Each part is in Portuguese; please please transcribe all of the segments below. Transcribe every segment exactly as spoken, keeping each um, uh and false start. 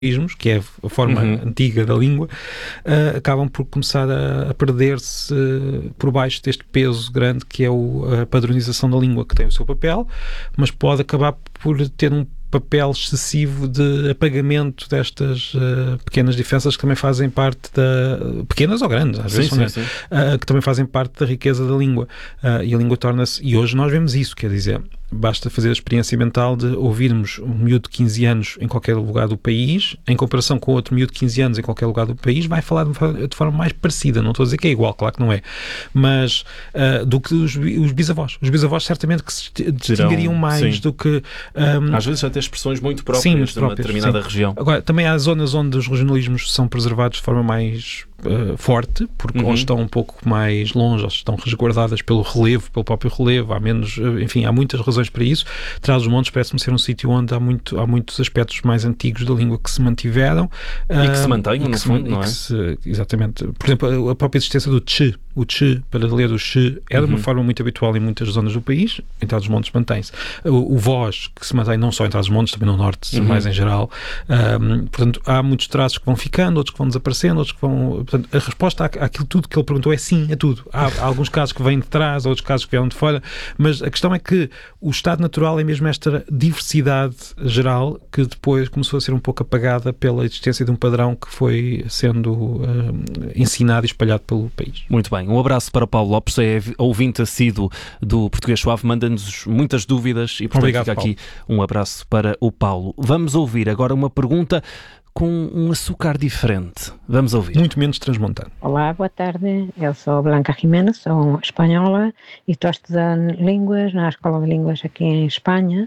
que é a forma uhum. antiga da língua, uh, acabam por começar a, a perder-se uh, por baixo deste peso grande que é o, a padronização da língua, que tem o seu papel, mas pode acabar por ter um papel excessivo de apagamento destas uh, pequenas diferenças que também fazem parte da... pequenas ou grandes, às vezes sim, são sim, grandes, sim. Uh, que também fazem parte da riqueza da língua. Uh, e a língua torna-se... E hoje nós vemos isso, quer dizer, basta fazer a experiência mental de ouvirmos um miúdo de quinze anos em qualquer lugar do país, em comparação com outro miúdo de quinze anos em qualquer lugar do país, vai falar de forma, de forma mais parecida. Não estou a dizer que é igual, claro que não é. Mas uh, do que os, os bisavós. Os bisavós certamente que se distinguiriam mais sim. do que... Um, Às vezes até expressões muito próprias sim, de uma determinada sim. região. Agora, também há zonas onde os regionalismos são preservados de forma mais uh, forte, porque uhum. ou estão um pouco mais longe, ou estão resguardadas pelo relevo, pelo próprio relevo, há menos, enfim, há muitas razões para isso. Trás-os-Montes parece-me ser um sítio onde há, muito, há muitos aspectos mais antigos da língua que se mantiveram. E que uh, se mantêm, no fundo, não é? Se, exatamente. Por exemplo, a própria existência do tche, o tche, para ler o che, era uhum. uma forma muito habitual em muitas zonas do país. Em Trás-os-Montes mantém-se. O, o vós, que se mantém não só em Trás-os-Montes, também no norte, uhum. mais em geral. Um, portanto, há muitos traços que vão ficando, outros que vão desaparecendo, outros que vão... Portanto, a resposta à, àquilo tudo que ele perguntou é sim, a tudo. Há, há alguns casos que vêm de trás, outros casos que vêm de fora, mas a questão é que o estado natural é mesmo esta diversidade geral que depois começou a ser um pouco apagada pela existência de um padrão que foi sendo um, ensinado e espalhado pelo país. Muito bem. Um abraço para Paulo Lopes, é ouvinte assíduo do Português Suave, manda-nos muitas dúvidas e, portanto, Obrigado, fica Paulo. aqui um abraço para o Paulo. Vamos ouvir agora uma pergunta com um açúcar diferente. Vamos ouvir. Muito menos transmontano. Olá, boa tarde. Eu sou Blanca Jiménez, sou espanhola e estou a estudar línguas na Escola de Línguas aqui em Espanha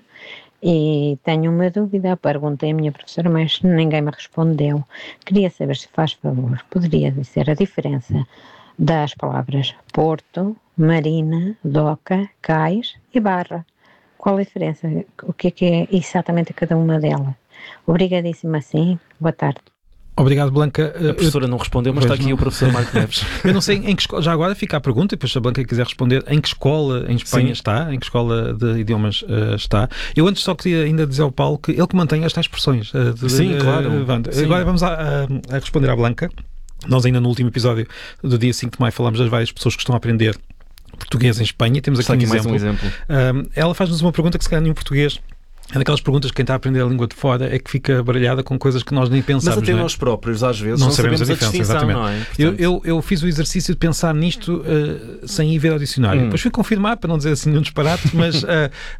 e tenho uma dúvida. Perguntei à minha professora, mas ninguém me respondeu. Queria saber se faz favor, poderia dizer a diferença das palavras Porto, Marina, Doca, Cais e Barra. Qual a diferença? O que é que é exatamente cada uma delas? Obrigadíssima, sim. Boa tarde. Obrigado, Blanca. A professora não respondeu, mas pois está aqui não. O professor Marco Neves. Eu não sei em que escola, já agora fica a pergunta, e depois se a Blanca quiser responder, em que escola em Espanha Sim. está, em que escola de idiomas uh, está. Eu antes só queria ainda dizer ao Paulo que ele que mantém estas expressões. Uh, de, Sim, uh, claro. Uh, Sim. Agora vamos a, a, a responder à Blanca. Nós ainda no último episódio do dia cinco de maio falamos das várias pessoas que estão a aprender português em Espanha. Temos aqui, aqui um, mais exemplo. um exemplo. Uh, ela faz-nos uma pergunta que se calhar nenhum português... É daquelas perguntas que quem está a aprender a língua de fora é que fica baralhada com coisas que nós nem pensamos. Mas até não é? nós próprios, às vezes, não, não sabemos, sabemos a, a distinção, exatamente. não é? Portanto... Eu, eu, eu fiz o exercício de pensar nisto uh, sem ir ver ao dicionário. Hum. Depois fui confirmar, para não dizer assim nenhum disparate, mas, uh,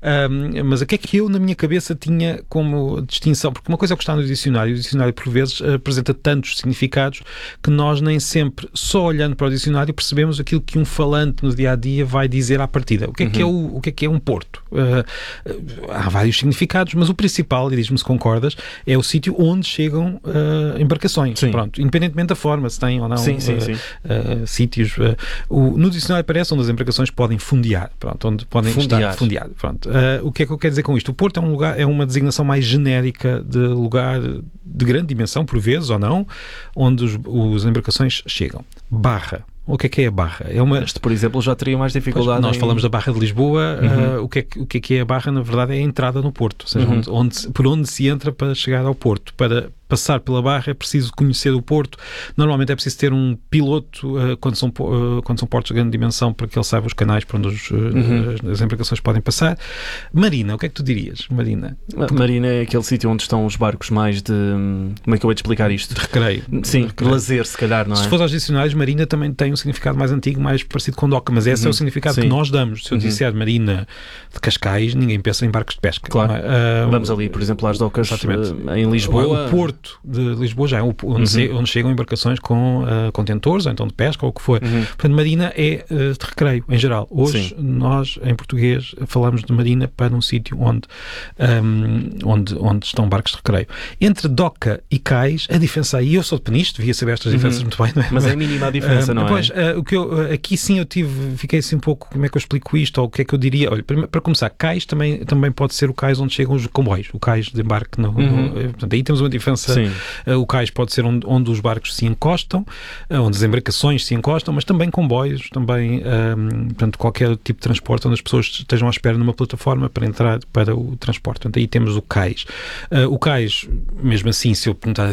uh, mas o que é que eu, na minha cabeça, tinha como distinção? Porque uma coisa é o que está no dicionário. O dicionário, por vezes, apresenta tantos significados que nós nem sempre, só olhando para o dicionário, percebemos aquilo que um falante no dia-a-dia vai dizer à partida. O que é, uhum. que, é, o, o que, é, que é um porto? Uh, uh, há vários significados, mas o principal, e diz-me se concordas, é o sítio onde chegam uh, embarcações. Sim. Pronto, independentemente da forma, se tem ou não sim, sim, uh, sim. Uh, sítios. Uh, o, no dicionário aparece onde as embarcações podem fundear. Pronto, onde podem fundear. estar fundear. Pronto. Uh, o que é que eu quero dizer com isto? O porto é um lugar, é uma designação mais genérica de lugar de grande dimensão, por vezes ou não, onde os, os embarcações chegam. Barra. O que é que é a Barra? É uma... Este, por exemplo, já teria mais dificuldade. Pois, nós em... falamos da Barra de Lisboa, uhum. uh, o, que é que, o que é que é a Barra, na verdade, é a entrada no Porto, ou seja, uhum. onde, onde, por onde se entra para chegar ao Porto. Para passar pela Barra é preciso conhecer o Porto. Normalmente é preciso ter um piloto uh, quando, são, uh, quando são portos de grande dimensão para que ele saiba os canais por onde os, uh, uhum. as, as embarcações podem passar. Marina, o que é que tu dirias? Marina, Porque... Marina é aquele sítio onde estão os barcos mais de... Como é que eu vou te explicar isto? De recreio. Sim, de recreio. Lazer, se calhar, não é? Se for aos dicionários, Marina também tem um significado mais antigo, mais parecido com doca, mas esse uhum. é o significado Sim. que nós damos. Se eu uhum. disser Marina de Cascais, ninguém pensa em barcos de pesca. Claro. Uh, Vamos ali, por exemplo, às docas uh, em Lisboa. O Porto de Lisboa já é onde, uhum. se, onde chegam embarcações com uh, contentores, ou então de pesca, ou o que for. Uhum. Portanto, Marina é uh, de recreio, em geral. Hoje, Sim. nós, em português, falamos de Marina para um sítio onde, um, onde, onde estão barcos de recreio. Entre doca e cais, a diferença aí, eu sou de Peniche, devia saber estas diferenças uhum. muito bem, não é? Mas é mínima a diferença, uh, não pois, é? Uh, o que eu, aqui sim eu tive, fiquei assim um pouco, como é que eu explico isto, ou o que é que eu diria? Olha, para, para começar, cais também, também pode ser o cais onde chegam os comboios, o cais de embarque. No, uhum. no, portanto, aí temos uma diferença segurança. Uh, o cais pode ser onde, onde os barcos se encostam, uh, onde as embarcações se encostam, mas também comboios, também, um, portanto, qualquer tipo de transporte onde as pessoas estejam à espera numa plataforma para entrar para o transporte. Portanto, aí temos o cais. Uh, o cais, mesmo assim, se eu perguntar